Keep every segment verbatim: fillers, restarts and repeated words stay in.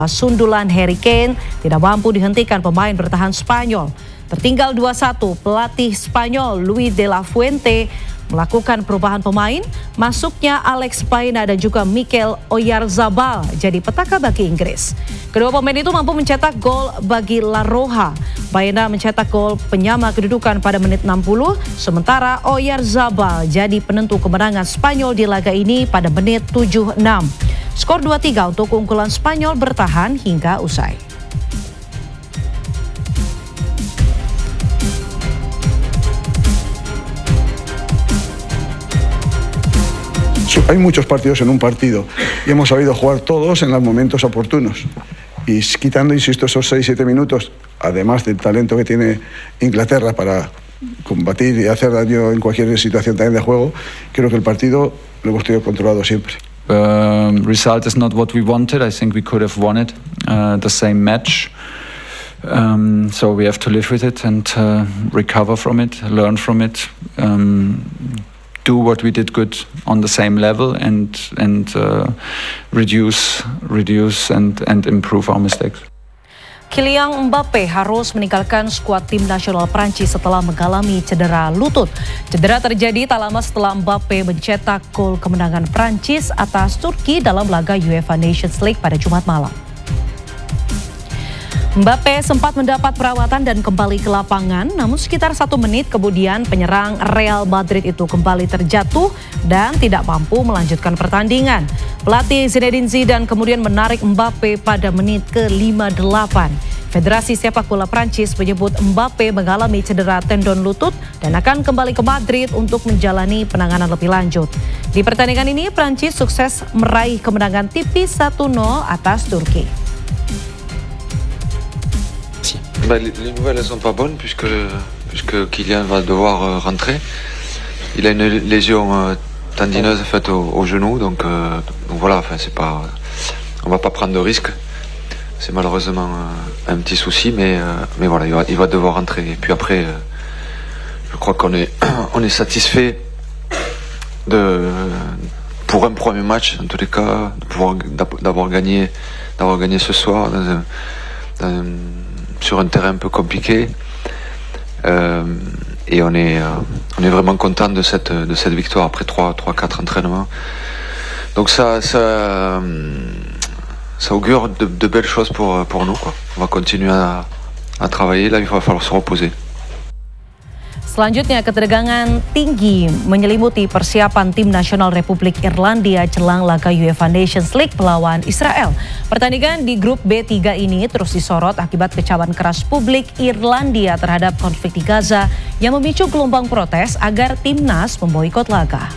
Sundulan Harry Kane tidak mampu dihentikan pemain bertahan Spanyol. Tertinggal dua satu, pelatih Spanyol Luis de la Fuente melakukan perubahan pemain, masuknya Alex Baena dan juga Mikel Oyarzabal jadi petaka bagi Inggris. Kedua pemain itu mampu mencetak gol bagi La Roja. Baena mencetak gol penyama kedudukan pada menit enam puluh, sementara Oyarzabal jadi penentu kemenangan Spanyol di laga ini pada menit tujuh puluh enam. Skor dua tiga untuk keunggulan Spanyol bertahan hingga usai. Hay muchos partidos en un partido y hemos sabido jugar todos en los momentos oportunos. Y quitando, insisto, esos seis siete minutos, además del talento que tiene Inglaterra para combatir y hacer daño en cualquier situación también de juego, creo que el partido lo hemos tenido controlado siempre. The result is not what we wanted. I think we could have won it, uh, the same match. Um, so we have to live with it and uh, recover from it, learn from it, um, do what we did good on the same level, and and uh, reduce, reduce and and improve our mistakes. Kylian Mbappe harus meninggalkan skuad tim nasional Prancis setelah mengalami cedera lutut. Cedera terjadi tak lama setelah Mbappe mencetak gol kemenangan Prancis atas Turki dalam laga UEFA Nations League pada Jumat malam. Mbappe sempat mendapat perawatan dan kembali ke lapangan, namun sekitar satu menit kemudian penyerang Real Madrid itu kembali terjatuh dan tidak mampu melanjutkan pertandingan. Pelatih Zinedine Zidane kemudian menarik Mbappe pada menit ke lima puluh delapan. Federasi Sepak Bola Prancis menyebut Mbappe mengalami cedera tendon lutut dan akan kembali ke Madrid untuk menjalani penanganan lebih lanjut. Di pertandingan ini Prancis sukses meraih kemenangan tipis satu nol atas Turki. Bah, les, les nouvelles ne sont pas bonnes puisque, puisque Kylian va devoir euh, rentrer. Il a une lésion euh, tendineuse faite au, au genou, donc, euh, donc voilà, enfin, c'est pas, on va pas prendre de risques. C'est malheureusement euh, un petit souci, mais, euh, mais voilà, il va, il va devoir rentrer. Et puis après, euh, je crois qu'on est, on est satisfait de, pour un premier match, en tous les cas, de pouvoir, d'avoir gagné, d'avoir gagné ce soir dans un, dans un, sur un terrain un peu compliqué, euh, et on est, euh, on est vraiment content de cette, de cette victoire après trois quatre entraînements. Donc ça, ça, ça augure de, de belles choses pour, pour nous, quoi. On va continuer à, à travailler, là il va falloir se reposer. Selanjutnya, ketegangan tinggi menyelimuti persiapan tim nasional Republik Irlandia jelang laga UEFA Nations League melawan Israel. Pertandingan di grup B tiga ini terus disorot akibat kecaman keras publik Irlandia terhadap konflik di Gaza yang memicu gelombang protes agar timnas memboikot laga.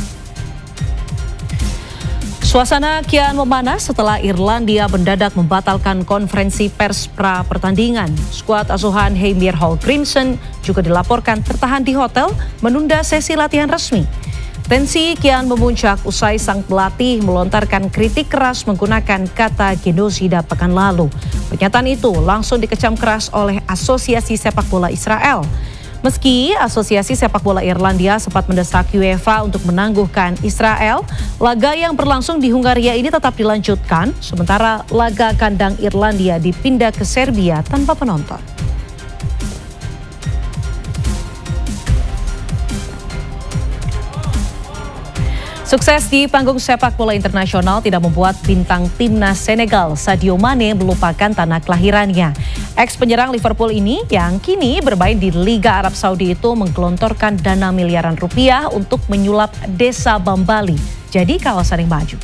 Suasana kian memanas setelah Irlandia mendadak membatalkan konferensi pers pra pertandingan. Skuad asuhan Heimir Hall Crimson juga dilaporkan tertahan di hotel menunda sesi latihan resmi. Tensi kian memuncak usai sang pelatih melontarkan kritik keras menggunakan kata genosida pekan lalu. Pernyataan itu langsung dikecam keras oleh Asosiasi Sepak Bola Israel. Meski Asosiasi Sepak Bola Irlandia sempat mendesak UEFA untuk menangguhkan Israel, laga yang berlangsung di Hungaria ini tetap dilanjutkan, sementara laga kandang Irlandia dipindah ke Serbia tanpa penonton. Sukses di panggung sepak bola internasional tidak membuat bintang timnas Senegal Sadio Mane melupakan tanah kelahirannya. Ex penyerang Liverpool ini yang kini bermain di Liga Arab Saudi itu menggelontorkan dana miliaran rupiah untuk menyulap desa Bambali jadi kawasan yang maju.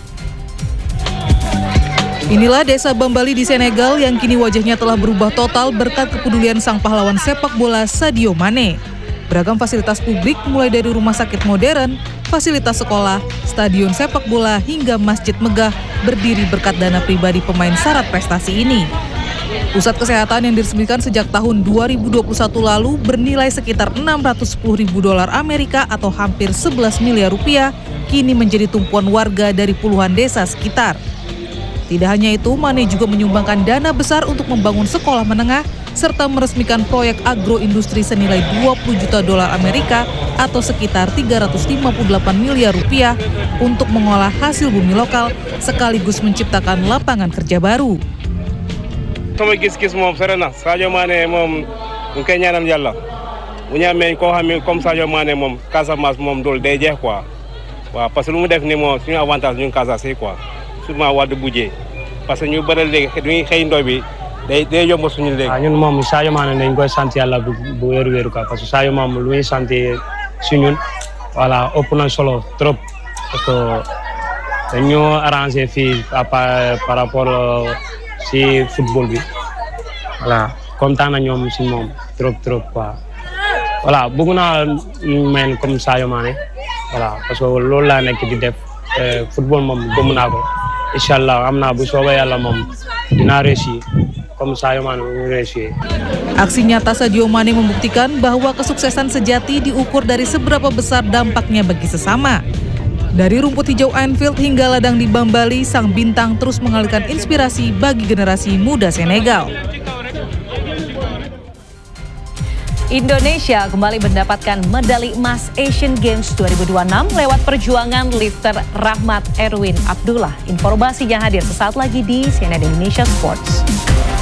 Inilah desa Bambali di Senegal yang kini wajahnya telah berubah total berkat kepedulian sang pahlawan sepak bola Sadio Mane. Beragam fasilitas publik mulai dari rumah sakit modern, fasilitas sekolah, stadion sepak bola hingga masjid megah berdiri berkat dana pribadi pemain syarat prestasi ini. Pusat kesehatan yang diresmikan sejak tahun dua ribu dua puluh satu lalu bernilai sekitar enam ratus sepuluh ribu dolar Amerika atau hampir sebelas miliar rupiah, kini menjadi tumpuan warga dari puluhan desa sekitar. Tidak hanya itu, Mane juga menyumbangkan dana besar untuk membangun sekolah menengah serta meresmikan proyek agroindustri senilai dua puluh juta dolar Amerika atau sekitar tiga ratus lima puluh delapan miliar rupiah untuk mengolah hasil bumi lokal sekaligus menciptakan lapangan kerja baru. Sama gis-gis moom sore na Sadio Mané moom ñu koy ñaanal Yàlla bu ñu amee koo xam ne comme Sadio Mané moom Casamance moom dool day jeex quoi waaw parce que lu mu def ni moom suñu avantage ñun Casamance quoi surtout Wade Bujee parce que ñu bëri léegi duñuy xëy ndoy bi day day yomb suñu léegi. waaw ñun moom Sadio Mané dañ koy sant Yàlla bu bu wéru wéru quoi parce que Sadio moom lu ñuy sant si ñun voilà ëpp na solo trop parce que dañoo arrangé fii par rapport si football bi voilà kontaan na ñoom si moom trop trop quoi voilà bëgg naa mel comme Sadio Mané voilà parce que loolu laa nekk di def football moom gëm naa ko incha allah am naa bu soobee yàlla moom dinaa réussir comme Sadio Mané mu réussir. Aksi nyata Sadio Mané membuktikan bahwa kesuksesan sejati diukur dari seberapa besar dampaknya bagi sesama. Dari rumput hijau Anfield hingga ladang di Bambali, sang bintang terus mengalirkan inspirasi bagi generasi muda Senegal. Indonesia kembali mendapatkan medali emas Asian Games dua ribu dua puluh enam lewat perjuangan lifter Rahmat Erwin Abdullah. Informasinya hadir sesaat lagi di C N N Indonesia Sports.